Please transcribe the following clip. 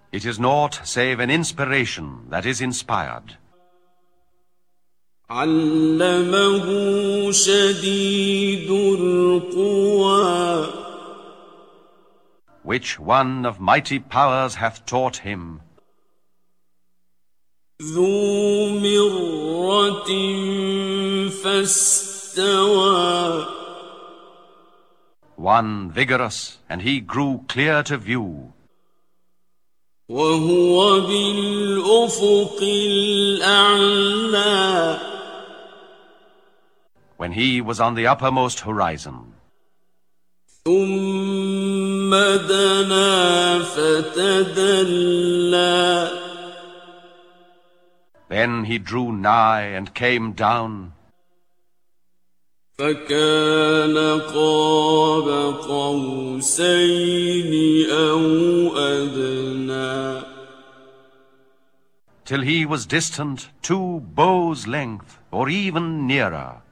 It is naught save an inspiration that is inspired. علمه شديد القوى Which one of mighty powers hath taught him? ذو مرة فاستوى One vigorous, and he grew clear to view. وهو بالأفق الأعلى When he was on the uppermost horizon. ثم دنا فتدلى Then he drew nigh and came down. فكان قاب قوسين أو أدنى Till he was distant 2 bows' length, or even nearer.